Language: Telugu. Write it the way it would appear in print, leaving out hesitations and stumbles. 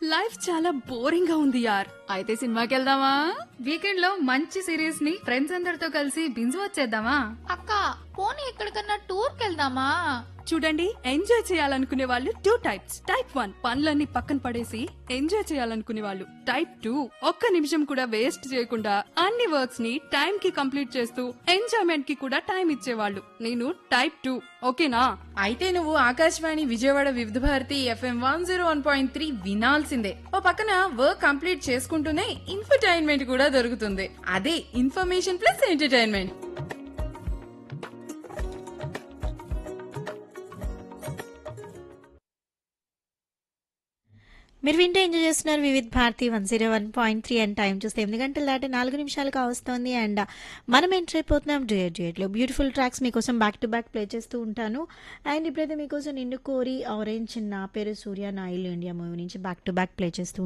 లైఫ్ చాలా బోరింగ్ గా ఉంది యార్. అయితే సినిమాకి వెళ్దామా? వీకెండ్ లో మంచి సిరీస్ ని ఫ్రెండ్స్ అందరితో కలిసి బింజ్ వచ్చేద్దామా? అక్క పోనీ ఎక్కడికన్నా టూర్ కెళ్దామా? చూడండి, ఎంజాయ్ చేయాలనుకునే వాళ్ళు టూ టైప్స్. టైప్ 1 పనులన్నీ పక్కన పడేసి ఎంజాయ్ చేయాలనుకునే వాళ్ళు. టైప్ 2 ఒక్క నిమిషం కూడా వేస్ట్ చేయకుండా అన్ని వర్క్స్ ని టైం కి కంప్లీట్ చేస్తూ ఎంజాయ్మెంట్ కి కూడా టైం ఇచ్చేవాళ్ళు. నేను టైప్ 2. ఓకేనా? అయితే నువ్వు ఆకాశవాణి విజయవాడ వివిధ భారతి FM 101.3 వినాల్సిందే. ఓ పక్కన వర్క్ కంప్లీట్ చేసుకుంటూనే ఇన్ఫర్టైన్మెంట్ కూడా దొరుకుతుంది. అదే ఇన్ఫర్మేషన్ ప్లస్ ఎంటర్టైన్మెంట్. మీరు వింటే ఎంజాయ్ చేస్తున్నారు వివిధ్ భారతి 101.3 అండ్ టైం చూస్తే 8 గంటలు దాటి 4 నిమిషాలు కావస్తోంది. అండ్ మనం ఎంటర్ అయిపోతున్నాం డ్యూయట్లో. బ్యూటిఫుల్ ట్రాక్స్ మీకోసం బ్యాక్ టు బ్యాక్ ప్లే చేస్తూ ఉంటాను. అండ్ ఇప్పుడైతే మీకోసం నిన్ను కోరి ఆరెంజ్ నా పేరు సూర్య నా ఇల్లు ఇండియా మూవీ నుంచి బ్యాక్ టు బ్యాక్ ప్లే చేస్తూ